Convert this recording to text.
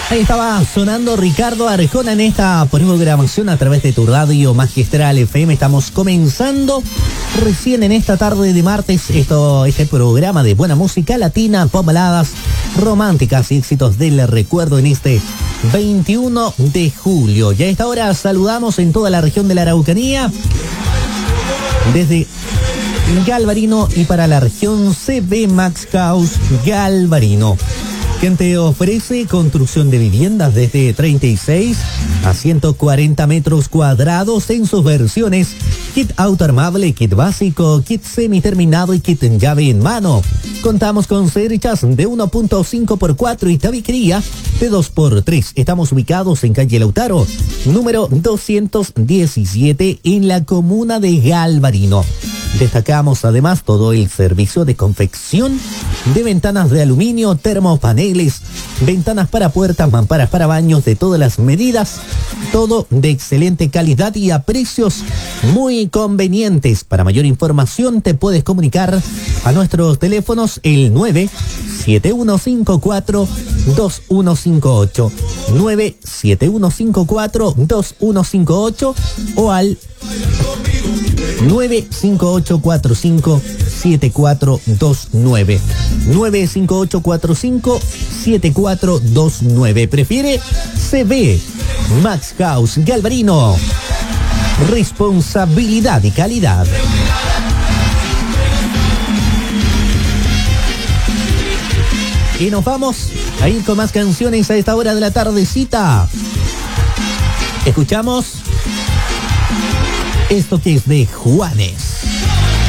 Ahí estaba sonando Ricardo Arjona en esta programación a través de tu radio Magistral FM. Estamos comenzando recién en esta tarde de martes este programa de buena música latina, pop baladas románticas y éxitos del recuerdo en este 21 de julio. Y a esta hora saludamos en toda la región de la Araucanía, desde Galvarino y para la región CB Max House Galvarino, quien te ofrece construcción de viviendas desde 36 a 140 metros cuadrados en sus versiones kit autoarmable, kit básico, kit semiterminado y kit en llave en mano. Contamos con cerchas de 1.5x4 y tabiquería de 2x3. Estamos ubicados en calle Lautaro, número 217 en la comuna de Galvarino. Destacamos además todo el servicio de confección de ventanas de aluminio, termopaneles, ventanas para puertas, mamparas para baños de todas las medidas, todo de excelente calidad y a precios muy convenientes. Para mayor información te puedes comunicar a nuestros teléfonos el 97154-2158, 97154-2158 o al 95845-7429. 95845-7429. Prefiere CB Max House Galvarino. Responsabilidad y calidad. Y nos vamos a ir con más canciones a esta hora de la tardecita. Escuchamos esto que es de Juanes.